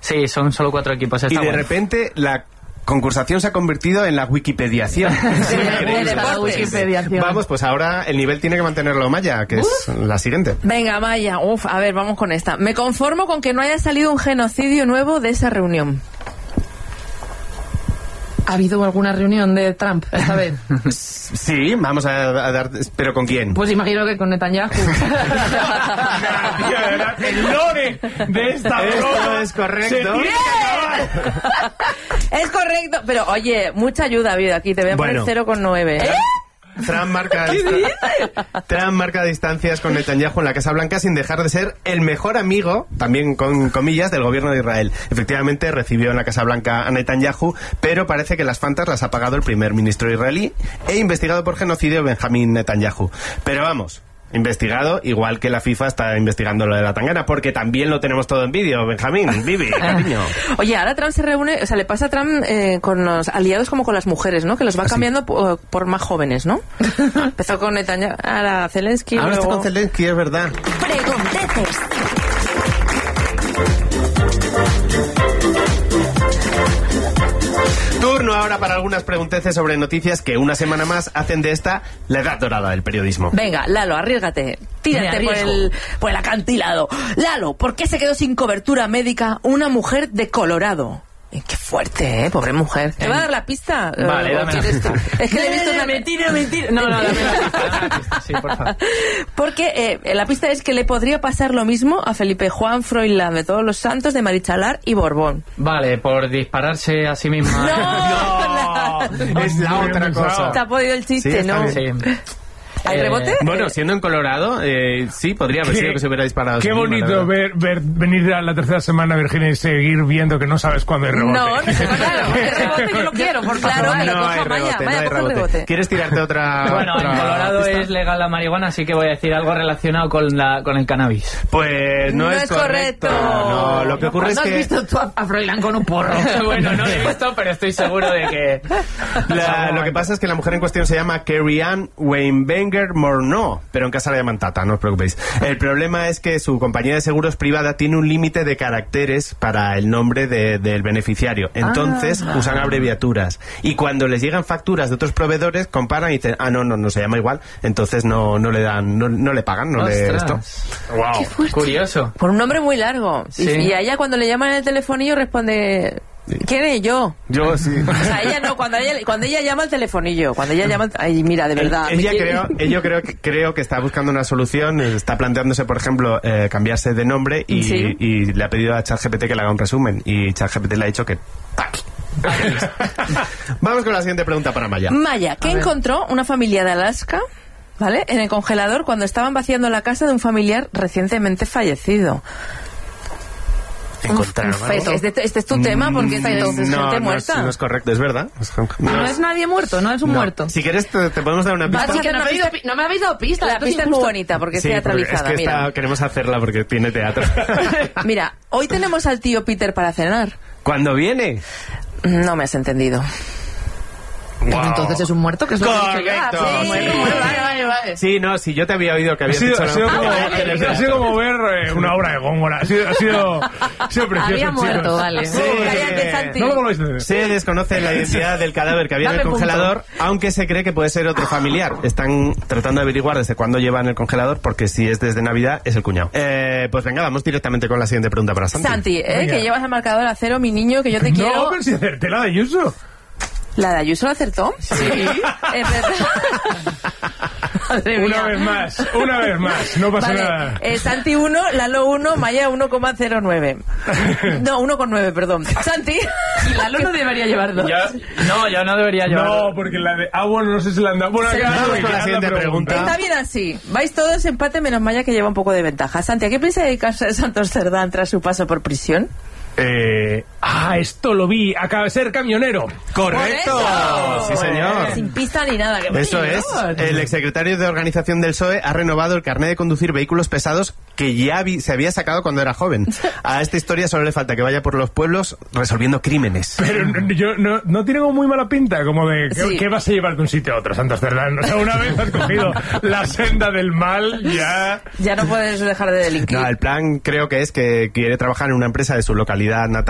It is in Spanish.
Sí, son solo 4 equipos. Y de repente la concursación se ha convertido en la Wikipediación. Vamos, pues ahora el nivel tiene que mantenerlo Maya, que es la siguiente. Venga, Maya, a ver, vamos con esta. Me conformo con que no haya salido un genocidio nuevo de esa reunión. ¿Ha habido alguna reunión de Trump esta vez? Sí, vamos a dar... ¿Pero con quién? Pues imagino que con Netanyahu. El lore de esta broma es correcto. Es correcto, pero oye, mucha ayuda ha habido aquí. Te voy a poner 0,9. Trump marca distancias con Netanyahu en la Casa Blanca sin dejar de ser el mejor amigo, también con comillas, del gobierno de Israel. Efectivamente recibió en la Casa Blanca a Netanyahu, pero parece que las fantas las ha pagado el primer ministro israelí e investigado por genocidio Benjamín Netanyahu. Pero vamos, investigado igual que la FIFA está investigando lo de la tangana, porque también lo tenemos todo en vídeo, Benjamín, Vivi, cariño. Oye, ahora Trump se reúne, o sea, le pasa a Trump con los aliados como con las mujeres, ¿no? Que los va cambiando por más jóvenes, ¿no? Empezó con Netanyahu, ahora Zelensky. Ahora luego... está con Zelensky, es verdad. Pregunteces. Turno ahora para algunas pregunteces sobre noticias que una semana más hacen de esta la edad dorada del periodismo. Venga, Lalo, arriesgate. Tírate por el acantilado. Lalo, ¿por qué se quedó sin cobertura médica una mujer de Colorado? Qué fuerte, pobre mujer. ¿Te va a dar la pista? Vale, dame la pista. Es que le he visto una... Mentira. No, dame la pista. Sí, por favor. Porque la pista es que le podría pasar lo mismo a Felipe Juan Froilán de Todos los Santos, de Marichalar y Borbón. Vale, por dispararse a sí misma. No, es la otra cosa. ¿Te ha podido el chiste, sí, no? Sí. ¿Hay rebote? Bueno, siendo en Colorado, sí, podría haber sido que se hubiera disparado. Qué bonito ver venir a la tercera semana, Virginia, y seguir viendo que no sabes cuándo hay rebote. No, claro, el rebote yo lo quiero, por favor. Claro, que lo coja Maya, coge el rebote. ¿Quieres tirarte otra? Bueno, en Colorado es legal la marihuana, así que voy a decir algo relacionado con el cannabis. Pues no es correcto. No, lo que ocurre es que... ¿No has visto tú a Froilán con un porro? Bueno, no lo he visto, pero estoy seguro de que... Lo que pasa es que la mujer en cuestión se llama Carrie Ann Weinberger Morneau, pero en casa la llaman Tata, no os preocupéis. El problema es que su compañía de seguros privada tiene un límite de caracteres para el nombre del beneficiario. Entonces usan abreviaturas. Y cuando les llegan facturas de otros proveedores, comparan y dicen, no se llama igual. Entonces no le dan, no le pagan, no le esto. Wow, curioso. Por un nombre muy largo. Sí. Y a ella cuando le llaman en el telefonillo responde... ¿Quién es yo? Yo sí. O sea, ella no, cuando ella llama al telefonillo, cuando ella llama... Ay, mira, de verdad. Creo que está buscando una solución, está planteándose, por ejemplo, cambiarse de nombre y le ha pedido a ChatGPT que le haga un resumen y ChatGPT le ha dicho que... Vamos con la siguiente pregunta para Maya. Maya, ¿qué encontró una familia de Alaska, ¿vale?, en el congelador cuando estaban vaciando la casa de un familiar recientemente fallecido? Este es tu tema, porque esta entonces gente muerta. No es correcto, es verdad. No es nadie muerto, no es un muerto. Si quieres te podemos dar una pista. No me habéis dado pista. La pista es muy bonita porque es teatralizada. Es que queremos hacerla porque tiene teatro. Mira, hoy tenemos al tío Peter para cenar. ¿Cuándo viene? No me has entendido. Wow. Entonces es un muerto, que es lo que he dicho. Vale. Sí, no, si yo te había oído que habías dicho... Ha sido como ver una obra de Góngora. Ha sido precioso. Había muerto, vale. No lo volvéis a decir. Se desconoce la identidad del cadáver que había en el congelador, aunque se cree que puede ser otro familiar. Están tratando de averiguar desde cuándo lleva en el congelador, porque si es desde Navidad, es el cuñado. Pues venga, vamos directamente con la siguiente pregunta para Santi. Santi, que llevas el marcador a 0, mi niño, que yo te quiero... No, pero si acerté la de Ayuso. ¿La de Ayuso lo acertó? Sí. Es verdad. Una vez más, no pasa nada. Santi 1, Lalo 1, Maya 1,09. No, 1,9, perdón. Santi. Y Lalo no debería llevarlo. Yo no debería llevarlo. No, porque la de... bueno, no sé si la han dado. Bueno, vamos con la siguiente pregunta. Está bien así. Vais todos empate menos Maya, que lleva un poco de ventaja. Santi, ¿a qué piensa dedicarse Santos Cerdán tras su paso por prisión? Esto lo vi, acaba de ser camionero. ¡Correcto! Sí, señor. Sin pista ni nada. Eso es. El exsecretario de Organización del PSOE ha renovado el carné de conducir vehículos pesados que ya se había sacado cuando era joven. A esta historia solo le falta que vaya por los pueblos resolviendo crímenes. Pero no tiene como muy mala pinta, como de ¿qué vas a llevar de un sitio a otro, Santos Cerdán? O sea, una vez has cogido la senda del mal, ya no puedes dejar de delinquir. No, el plan creo que es que quiere trabajar en una empresa de su localidad natal